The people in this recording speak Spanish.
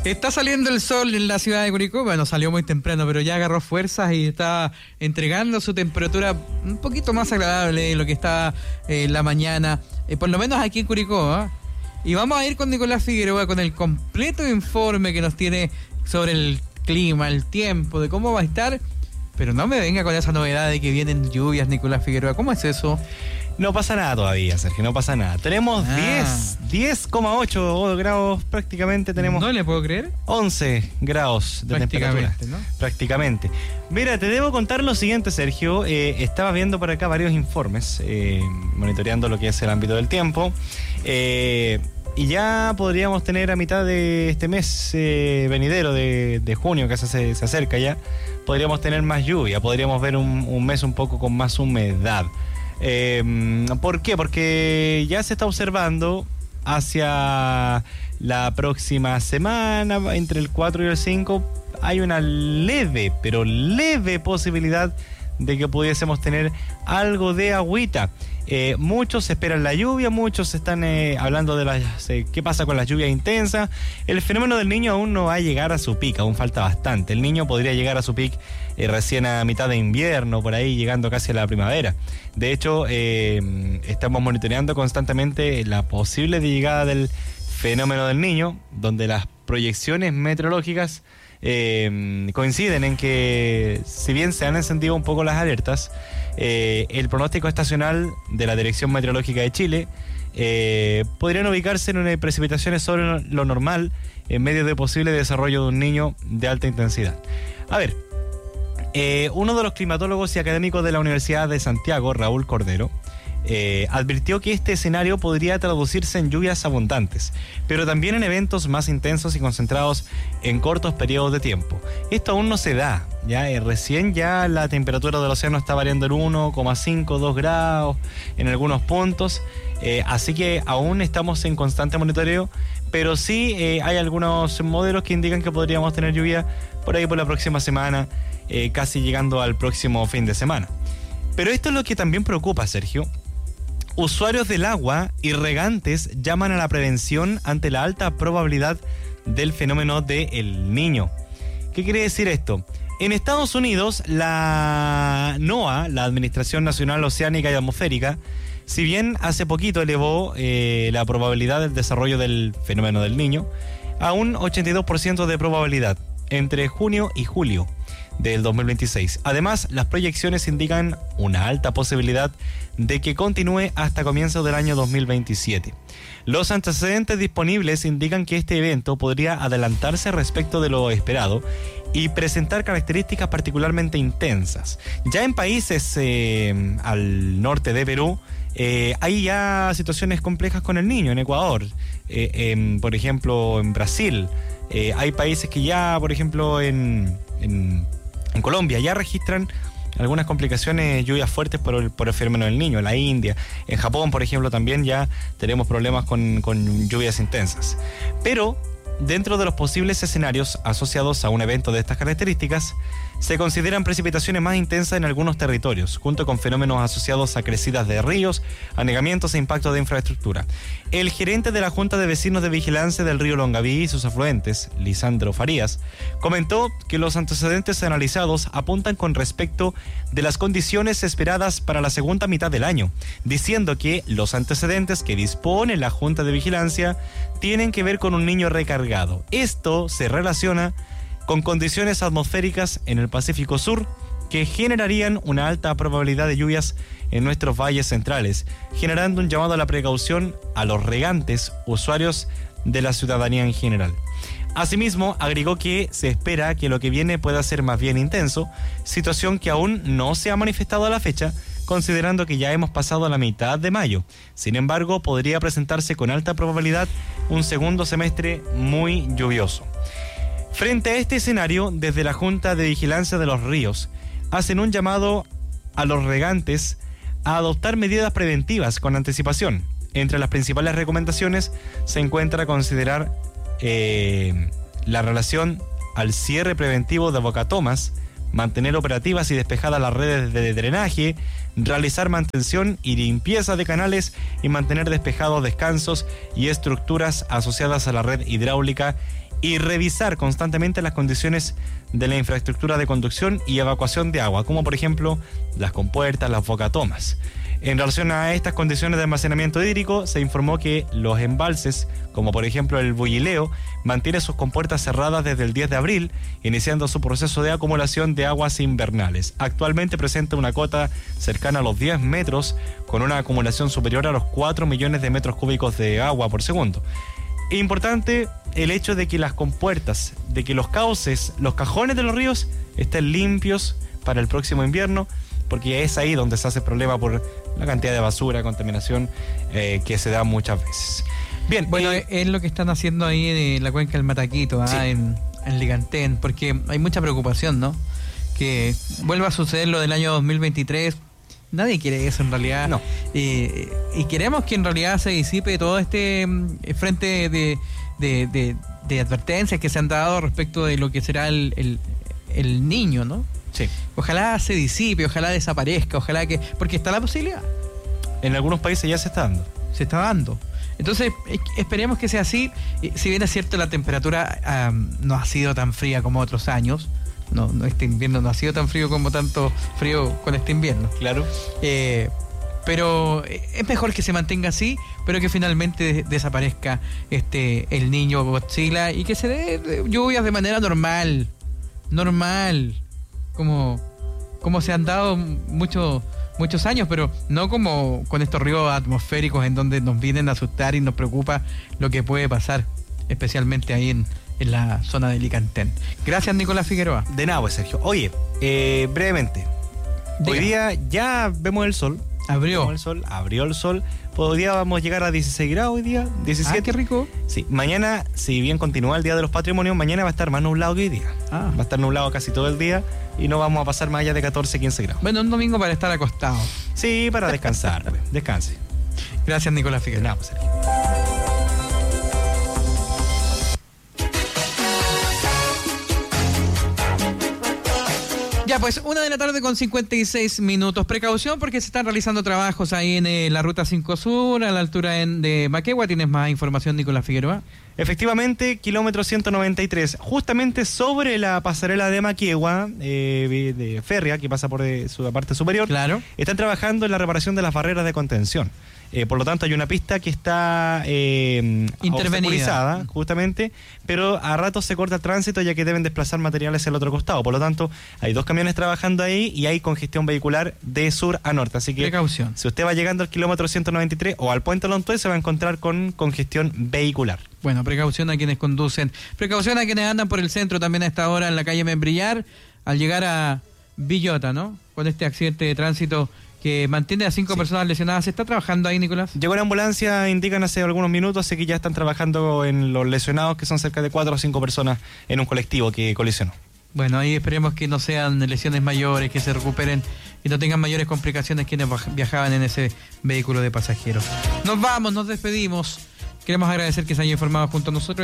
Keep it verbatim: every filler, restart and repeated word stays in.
Está saliendo el sol en la ciudad de Curicó. Bueno, salió muy temprano, pero ya agarró fuerzas y está entregando su temperatura un poquito más agradable de lo que está eh, en la mañana, eh, por lo menos aquí en Curicó, ¿eh? Y vamos a ir con Nicolás Figueroa con el completo informe que nos tiene sobre el clima, el tiempo, de cómo va a estar. Pero no me venga con esa novedad de que vienen lluvias, Nicolás Figueroa. ¿Cómo es eso? No pasa nada todavía, Sergio, no pasa nada. Tenemos ah. diez, diez coma ocho grados prácticamente, tenemos... ¿No le puedo creer? once grados de temperatura. ¿No? Prácticamente. Mira, te debo contar lo siguiente, Sergio. Eh, estaba viendo por acá varios informes, eh, monitoreando lo que es el ámbito del tiempo. Eh, y ya podríamos tener a mitad de este mes eh, venidero de, de junio, que se, se acerca ya, podríamos tener más lluvia, podríamos ver un, un mes un poco con más humedad. Eh, ¿Por qué? Porque ya se está observando hacia la próxima semana, entre el cuatro y el cinco, hay una leve, pero leve posibilidad de que pudiésemos tener algo de agüita. Eh, muchos esperan la lluvia, muchos están eh, hablando de las, eh, qué pasa con las lluvias intensas. El fenómeno del Niño aún no va a llegar a su pic, aún falta bastante. El Niño podría llegar a su pic eh, recién a mitad de invierno, por ahí llegando casi a la primavera. De hecho, eh, estamos monitoreando constantemente la posible llegada del fenómeno del Niño, donde las proyecciones meteorológicas Eh, coinciden en que, si bien se han encendido un poco las alertas, eh, el pronóstico estacional de la Dirección Meteorológica de Chile eh, podrían ubicarse en una precipitaciones sobre lo normal en medio de posible desarrollo de un niño de alta intensidad. A ver, eh, uno de los climatólogos y académicos de la Universidad de Santiago, Raúl Cordero, Eh, advirtió que este escenario podría traducirse en lluvias abundantes, pero también en eventos más intensos y concentrados en cortos periodos de tiempo. Esto aún no se da, ya eh, recién ya la temperatura del océano está variando en uno coma cinco, dos grados en algunos puntos, eh, así que aún estamos en constante monitoreo, pero sí eh, hay algunos modelos que indican que podríamos tener lluvia por ahí por la próxima semana, eh, casi llegando al próximo fin de semana. Pero esto es lo que también preocupa, Sergio. Usuarios del agua y regantes llaman a la prevención ante la alta probabilidad del fenómeno del Niño. ¿Qué quiere decir esto? En Estados Unidos, la NOAA, la Administración Nacional Oceánica y Atmosférica, si bien hace poquito elevó eh, la probabilidad del desarrollo del fenómeno del Niño a un ochenta y dos por ciento de probabilidad entre junio y julio del dos mil veintiséis. Además, las proyecciones indican una alta posibilidad de que continúe hasta comienzos del año dos mil veintisiete. Los antecedentes disponibles indican que este evento podría adelantarse respecto de lo esperado y presentar características particularmente intensas. Ya en países eh, al norte de Perú, eh, hay ya situaciones complejas con el Niño, en Ecuador, eh, eh, por ejemplo en Brasil, eh, hay países que ya, por ejemplo en... en En Colombia ya registran algunas complicaciones, lluvias fuertes por el, por el fenómeno del Niño. En la India, en Japón, por ejemplo, también ya tenemos problemas con, con lluvias intensas. Pero dentro de los posibles escenarios asociados a un evento de estas características, se consideran precipitaciones más intensas en algunos territorios, junto con fenómenos asociados a crecidas de ríos, anegamientos e impactos de infraestructura. El gerente de la Junta de Vecinos de Vigilancia del río Longaví y sus afluentes, Lisandro Farías, comentó que los antecedentes analizados apuntan con respecto de las condiciones esperadas para la segunda mitad del año, diciendo que los antecedentes que dispone la Junta de Vigilancia tienen que ver con un niño recargado. Esto se relaciona con condiciones atmosféricas en el Pacífico Sur que generarían una alta probabilidad de lluvias en nuestros valles centrales, generando un llamado a la precaución a los regantes, usuarios de la ciudadanía en general. Asimismo, agregó que se espera que lo que viene pueda ser más bien intenso, situación que aún no se ha manifestado a la fecha, considerando que ya hemos pasado la mitad de mayo. Sin embargo, podría presentarse con alta probabilidad un segundo semestre muy lluvioso. Frente a este escenario, desde la Junta de Vigilancia de los Ríos, hacen un llamado a los regantes a adoptar medidas preventivas con anticipación. Entre las principales recomendaciones se encuentra considerar eh, la relación al cierre preventivo de bocatomas, mantener operativas y despejadas las redes de drenaje, realizar mantención y limpieza de canales y mantener despejados descansos y estructuras asociadas a la red hidráulica y revisar constantemente las condiciones de la infraestructura de conducción y evacuación de agua, como por ejemplo las compuertas, las bocatomas. En relación a estas condiciones de almacenamiento hídrico, se informó que los embalses, como por ejemplo el Bullileo, mantiene sus compuertas cerradas desde el diez de abril, iniciando su proceso de acumulación de aguas invernales. Actualmente presenta una cota cercana a los diez metros, con una acumulación superior a los cuatro millones de metros cúbicos de agua por segundo. Es importante el hecho de que las compuertas, de que los cauces, los cajones de los ríos estén limpios para el próximo invierno, porque es ahí donde se hace problema por la cantidad de basura, contaminación eh, que se da muchas veces. Bien, bueno, eh, es lo que están haciendo ahí en la cuenca del Mataquito, sí. ¿ah? en, en Licantén, porque hay mucha preocupación, ¿no? Que vuelva a suceder lo del año dos mil veintitrés. Nadie quiere eso en realidad. No. Eh, y queremos que en realidad se disipe todo este eh, frente de, de, de, de advertencias que se han dado respecto de lo que será el, el, el niño, ¿no? Sí. Ojalá se disipe, ojalá desaparezca, ojalá que... Porque está la posibilidad. En algunos países ya se está dando. Se está dando. Entonces, esperemos que sea así. Si bien es cierto, la temperatura um, no ha sido tan fría como otros años. No, no, este invierno no ha sido tan frío como tanto frío con este invierno. Claro. Eh, pero es mejor que se mantenga así, pero que finalmente desaparezca este el niño Godzilla y que se dé lluvias de manera normal. Normal. Como, como se han dado muchos muchos años, pero no como con estos ríos atmosféricos en donde nos vienen a asustar y nos preocupa lo que puede pasar, especialmente ahí en, en la zona de Licantén. Gracias, Nicolás Figueroa. De nada, pues, Sergio. Oye, eh, brevemente, Diga. Hoy día ya vemos el sol. Abrió. Vemos el sol, abrió el sol. Hoy día vamos a llegar a dieciséis grados hoy día, diecisiete. Ah, qué rico. Sí, mañana, si bien continúa el Día de los Patrimonios, mañana va a estar más nublado que hoy día. Ah. Va a estar nublado casi todo el día y no vamos a pasar más allá de catorce, quince grados. Bueno, un domingo para estar acostado. Sí, para descansar, pues. Descanse. Gracias, Nicolás Figueroa. De nada, pues, Sergio. Ya, pues, una de la tarde con cincuenta y seis minutos. Precaución porque se están realizando trabajos ahí en eh, la Ruta cinco Sur, a la altura en, de Maquegua. ¿Tienes más información, Nicolás Figueroa? Efectivamente, kilómetro ciento noventa y tres, justamente sobre la pasarela de Maquegua, eh, de Férrea, que pasa por eh, su parte superior. Claro. Están trabajando en la reparación de las barreras de contención. Eh, por lo tanto, hay una pista que está eh, obstaculizada, justamente, pero a ratos se corta el tránsito ya que deben desplazar materiales al otro costado. Por lo tanto, hay dos camiones trabajando ahí y hay congestión vehicular de sur a norte. Así que, precaución. Si usted va llegando al kilómetro ciento noventa y tres o al puente Lontué, se va a encontrar con congestión vehicular. Bueno, precaución a quienes conducen. Precaución a quienes andan por el centro también a esta hora en la calle Membrillar, al llegar a Villota, ¿no? Con este accidente de tránsito que mantiene a cinco sí. personas lesionadas. ¿Se está trabajando ahí, Nicolás? Llegó la ambulancia, indican hace algunos minutos, así que ya están trabajando en los lesionados, que son cerca de cuatro o cinco personas en un colectivo que colisionó. Bueno, ahí esperemos que no sean lesiones mayores, que se recuperen y no tengan mayores complicaciones quienes viajaban en ese vehículo de pasajeros. Nos vamos, nos despedimos. Queremos agradecer que se haya informado junto a nosotros.